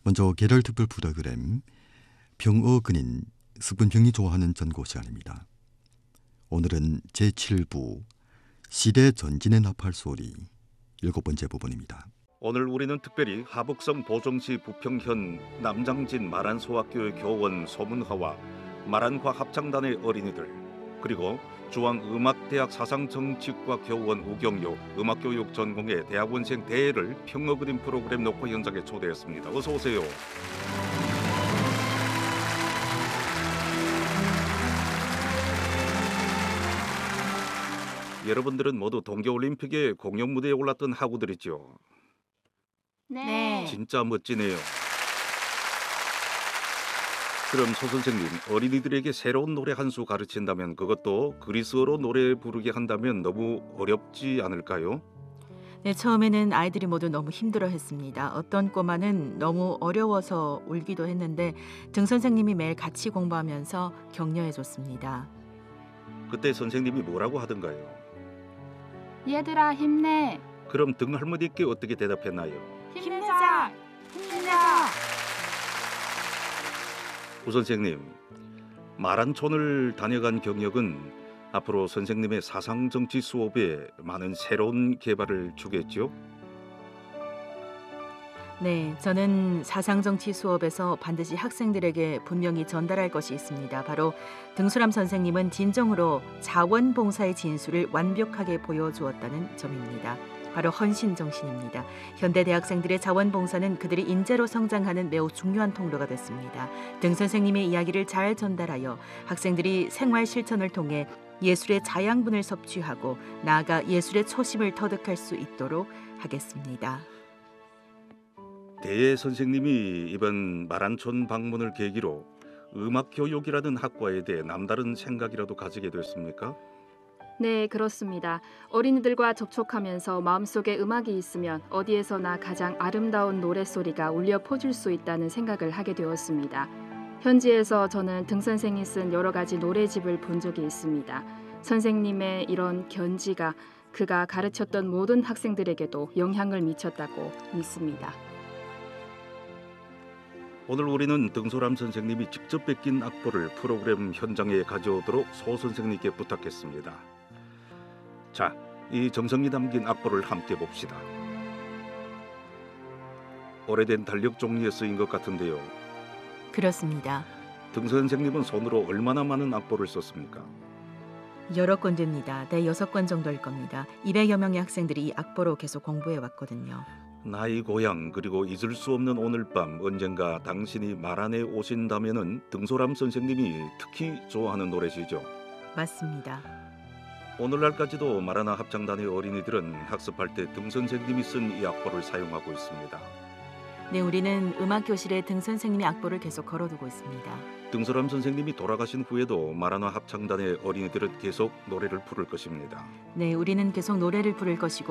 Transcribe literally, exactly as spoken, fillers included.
먼저 계절특별 프로그램 병어 근인 수분평이 좋아하는 전고 시간입니다. 오늘은 제칠 부 시대 전진의 나팔 소리 일곱 번째 부분입니다. 오늘 우리는 특별히 하북성 보정시 부평현 남장진 마란소학교의 교원 소문하와 마란과 합창단의 어린이들, 그리고 중앙음악대학 사상정치과 교원 우경요 음악교육 전공의 대학원생 대회를 평어 그림 프로그램 녹화 현장에 초대했습니다. 어서 오세요. 여러분들은 모두 동계올림픽의 공연 무대에 올랐던 학우들이죠. 네. 진짜 멋지네요. 그럼 소 선생님, 어린이들에게 새로운 노래 한 수 가르친다면, 그것도 그리스어로 노래 부르게 한다면 너무 어렵지 않을까요? 네, 처음에는 아이들이 모두 너무 힘들어했습니다. 어떤 꼬마는 너무 어려워서 울기도 했는데 등 선생님이 매일 같이 공부하면서 격려해줬습니다. 그때 선생님이 뭐라고 하던가요? 얘들아 힘내. 그럼 등 할머니께 어떻게 대답했나요? 힘내자. 힘내자. 우 선생님, 마란촌을 다녀간 경력은 앞으로 선생님의 사상정치 수업에 많은 새로운 개발을 주겠죠? 네, 저는 사상정치 수업에서 반드시 학생들에게 분명히 전달할 것이 있습니다. 바로 등수람 선생님은 진정으로 자원봉사의 진수를 완벽하게 보여주었다는 점입니다. 바로 헌신정신입니다. 현대 대학생들의 자원봉사는 그들이 인재로 성장하는 매우 중요한 통로가 됐습니다. 등 선생님의 이야기를 잘 전달하여 학생들이 생활 실천을 통해 예술의 자양분을 섭취하고 나아가 예술의 초심을 터득할 수 있도록 하겠습니다. 대예 선생님이 이번 마란촌 방문을 계기로 음악교육이라는 학과에 대해 남다른 생각이라도 가지게 됐습니까? 네, 그렇습니다. 어린이들과 접촉하면서 마음속에 음악이 있으면 어디에서나 가장 아름다운 노랫소리가 울려 퍼질 수 있다는 생각을 하게 되었습니다. 현지에서 저는 등 선생이 쓴 여러 가지 노래집을 본 적이 있습니다. 선생님의 이런 견지가 그가 가르쳤던 모든 학생들에게도 영향을 미쳤다고 믿습니다. 오늘 우리는 등소람 선생님이 직접 베낀 악보를 프로그램 현장에 가져오도록 소 선생님께 부탁했습니다. 자, 이 정성이 담긴 악보를 함께 봅시다. 오래된 달력 종이에 쓰인 것 같은데요. 그렇습니다. 등 선생님은 손으로 얼마나 많은 악보를 썼습니까? 여러 권 됩니다. 네, 여섯 권 정도일 겁니다. 이백여 명의 학생들이 이 악보로 계속 공부해 왔거든요. 나의 고향 그리고 잊을 수 없는 오늘 밤, 언젠가 당신이 마란에 오신다면은 등소람 선생님이 특히 좋아하는 노래시죠? 맞습니다. 오늘날까지도 마라나 합창단의 어린이들은 학습할 때 등 선생님이 쓴 이 악보를 사용하고 있습니다. 네, 우리는 음악교실에 등 선생님의 악보를 계속 걸어두고 있습니다. 등소람 선생님이 돌아가신 후에도 마라나 합창단의 어린이들은 계속 노래를 부를 것입니다. 네, 우리는 계속 노래를 부를 것이고